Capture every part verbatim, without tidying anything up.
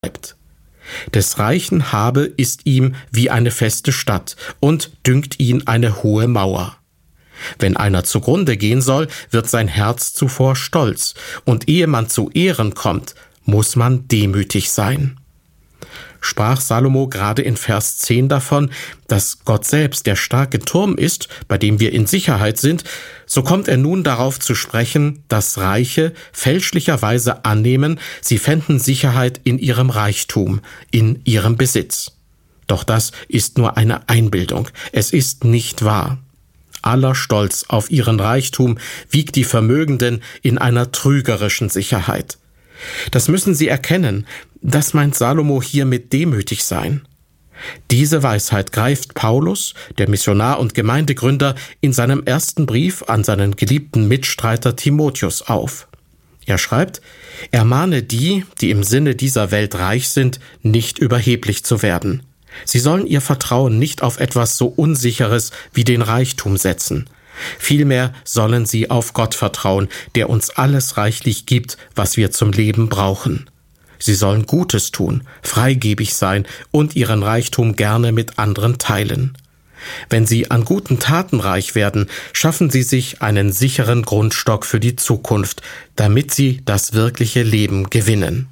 bleibt. Des Reichen Habe ist ihm wie eine feste Stadt und dünkt ihn eine hohe Mauer. Wenn einer zugrunde gehen soll, wird sein Herz zuvor stolz, und ehe man zu Ehren kommt, muss man demütig sein. Sprach Salomo gerade in Vers zehn davon, dass Gott selbst der starke Turm ist, bei dem wir in Sicherheit sind, so kommt er nun darauf zu sprechen, dass Reiche fälschlicherweise annehmen, sie fänden Sicherheit in ihrem Reichtum, in ihrem Besitz. Doch das ist nur eine Einbildung, es ist nicht wahr. Aller Stolz auf ihren Reichtum wiegt die Vermögenden in einer trügerischen Sicherheit. Das müssen sie erkennen, das meint Salomo hier mit demütig sein. Diese Weisheit greift Paulus, der Missionar und Gemeindegründer, in seinem ersten Brief an seinen geliebten Mitstreiter Timotheus auf. Er schreibt, ermahne die, die im Sinne dieser Welt reich sind, nicht überheblich zu werden. Sie sollen ihr Vertrauen nicht auf etwas so Unsicheres wie den Reichtum setzen. Vielmehr sollen sie auf Gott vertrauen, der uns alles reichlich gibt, was wir zum Leben brauchen. Sie sollen Gutes tun, freigebig sein und ihren Reichtum gerne mit anderen teilen. Wenn sie an guten Taten reich werden, schaffen sie sich einen sicheren Grundstock für die Zukunft, damit sie das wirkliche Leben gewinnen.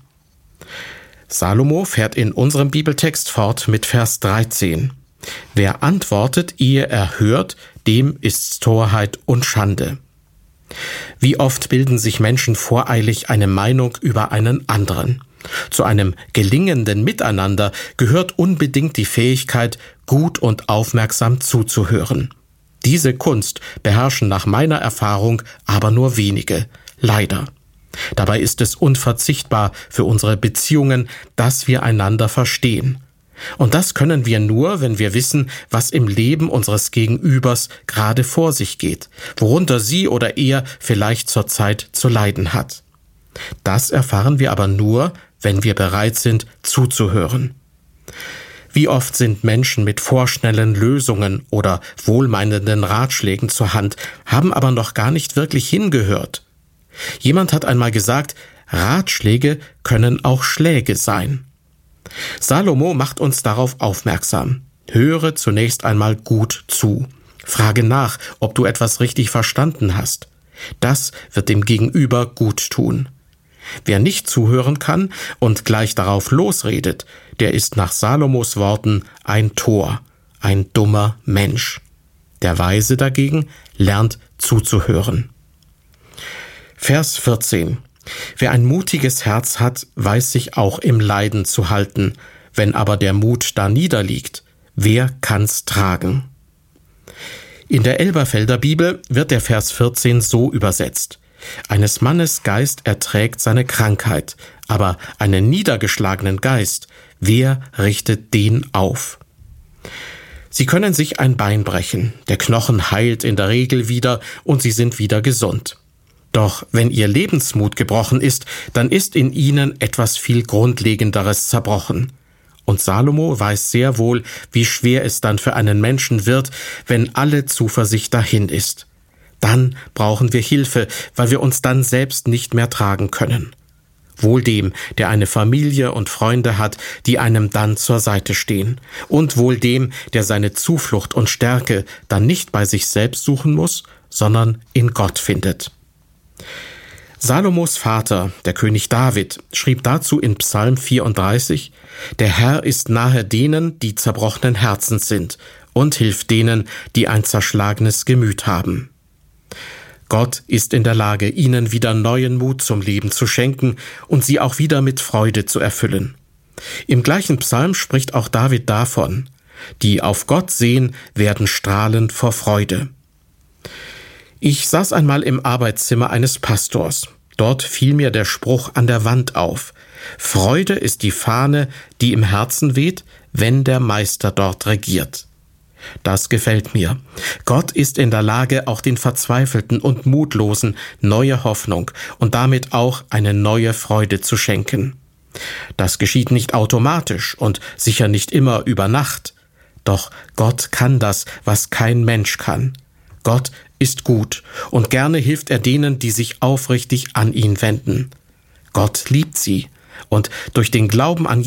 Salomo fährt in unserem Bibeltext fort mit Vers dreizehn. Wer antwortet, ehe er hört, dem ist's Torheit und Schande. Wie oft bilden sich Menschen voreilig eine Meinung über einen anderen. Zu einem gelingenden Miteinander gehört unbedingt die Fähigkeit, gut und aufmerksam zuzuhören. Diese Kunst beherrschen nach meiner Erfahrung aber nur wenige, leider. Dabei ist es unverzichtbar für unsere Beziehungen, dass wir einander verstehen. Und das können wir nur, wenn wir wissen, was im Leben unseres Gegenübers gerade vor sich geht, worunter sie oder er vielleicht zurzeit zu leiden hat. Das erfahren wir aber nur, wenn wir bereit sind, zuzuhören. Wie oft sind Menschen mit vorschnellen Lösungen oder wohlmeinenden Ratschlägen zur Hand, haben aber noch gar nicht wirklich hingehört. Jemand hat einmal gesagt, Ratschläge können auch Schläge sein. Salomo macht uns darauf aufmerksam. Höre zunächst einmal gut zu. Frage nach, ob du etwas richtig verstanden hast. Das wird dem Gegenüber gut tun. Wer nicht zuhören kann und gleich darauf losredet, der ist nach Salomos Worten ein Tor, ein dummer Mensch. Der Weise dagegen lernt zuzuhören. Vers vierzehn. Wer ein mutiges Herz hat, weiß sich auch im Leiden zu halten. Wenn aber der Mut da niederliegt, wer kann's tragen? In der Elberfelder Bibel wird der Vers vierzehn so übersetzt. Eines Mannes Geist erträgt seine Krankheit, aber einen niedergeschlagenen Geist, wer richtet den auf? Sie können sich ein Bein brechen, der Knochen heilt in der Regel wieder und sie sind wieder gesund. Doch wenn ihr Lebensmut gebrochen ist, dann ist in ihnen etwas viel Grundlegenderes zerbrochen. Und Salomo weiß sehr wohl, wie schwer es dann für einen Menschen wird, wenn alle Zuversicht dahin ist. Dann brauchen wir Hilfe, weil wir uns dann selbst nicht mehr tragen können. Wohl dem, der eine Familie und Freunde hat, die einem dann zur Seite stehen. Und wohl dem, der seine Zuflucht und Stärke dann nicht bei sich selbst suchen muss, sondern in Gott findet. Salomos Vater, der König David, schrieb dazu in Psalm vierunddreißig, der Herr ist nahe denen, die zerbrochenen Herzens sind, und hilft denen, die ein zerschlagenes Gemüt haben. Gott ist in der Lage, ihnen wieder neuen Mut zum Leben zu schenken und sie auch wieder mit Freude zu erfüllen. Im gleichen Psalm spricht auch David davon, die auf Gott sehen, werden strahlen vor Freude. Ich saß einmal im Arbeitszimmer eines Pastors. Dort fiel mir der Spruch an der Wand auf. Freude ist die Fahne, die im Herzen weht, wenn der Meister dort regiert. Das gefällt mir. Gott ist in der Lage, auch den Verzweifelten und Mutlosen neue Hoffnung und damit auch eine neue Freude zu schenken. Das geschieht nicht automatisch und sicher nicht immer über Nacht. Doch Gott kann das, was kein Mensch kann. Gott ist gut und gerne hilft er denen, die sich aufrichtig an ihn wenden. Gott liebt sie. Und durch den Glauben an